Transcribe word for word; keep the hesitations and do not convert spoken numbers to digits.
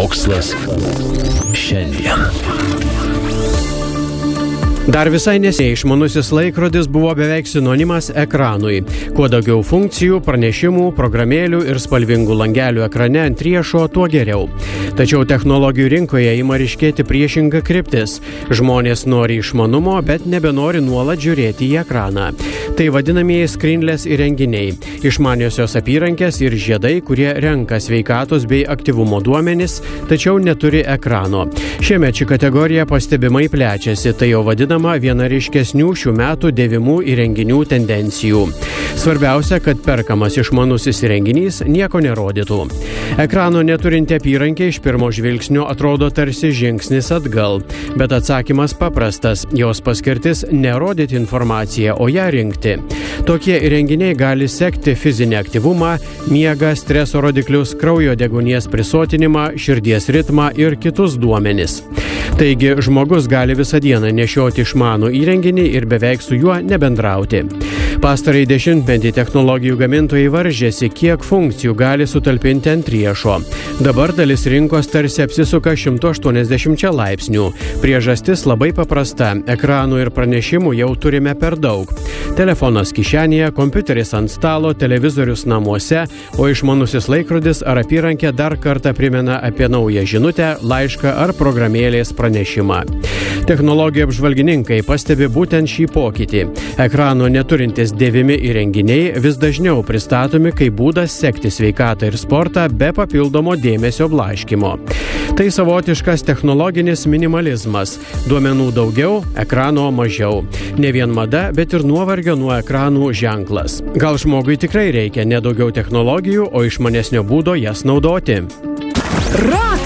Mokslas šiandien. Dar visai neseniai išmanusis laikrodis buvo beveik sinonimas ekranui. Kuo daugiau funkcijų, pranešimų, programėlių ir spalvingų langelių ekrane ant riešo, tuo geriau. Tačiau technologijų rinkoje ima ryškėti priešinga kryptis. Žmonės nori išmanumo, bet nebenori nuolat žiūrėti į ekraną. Tai vadinamieji screenless įrenginiai. Išmaniosios apyrankės ir žiedai, kurie renka sveikatos bei aktyvumo duomenis, tačiau neturi ekrano. Šiemet ši kategorija pastebimai plečiasi, tai jau vadinama viena ryškesnių šių metų dėvimų įrenginių tendencijų. Svarbiausia, kad perkamas išmanusis įrenginys nieko nerodytų. Ekrano neturinti apyrankė iš pirmo žvilgsnio atrodo tarsi žingsnis atgal, bet atsakymas paprastas. Jos paskirtis ne rodyti informaciją, o ją rinkti. Tokie įrenginiai gali sekti fizinį aktyvumą, miegą, streso rodiklius, kraujo deguonies prisotinimą, širdies ritmą ir kitus duomenis. Taigi žmogus gali visą dieną nešioti išmanų įrenginį ir beveik su juo nebendrauti. Pastarąjį dešimtmetį technologijų gamintojai varžėsi, kiek funkcijų gali sutalpinti ant riešo. Dabar dalis rinkos tarsi apsisuka šimtu aštuoniasdešimčia laipsnių. Priežastis labai paprasta. Ekranų ir pranešimų jau turime per daug. Telefonas kišenėje, kompiuteris ant stalo, televizorius namuose, o išmanusis laikrodis ar apyrankė dar kartą primena apie naują žinutę, laišką ar programėlės pranešimą. Technologijų apžvalgininkai pastebi būtent šį pokytį. Ekrano neturintis dėvimi įrenginiai vis dažniau pristatomi kaip būdas sekti sveikatą ir sportą be papildomo dėmesio blaškymo. Tai savotiškas technologinis minimalizmas. Duomenų daugiau, ekrano mažiau. Ne vien mada, bet ir nuovargio nuo ekranų ženklas. Gal žmogui tikrai reikia ne daugiau technologijų, o išmanesnio būdo jas naudoti? Rock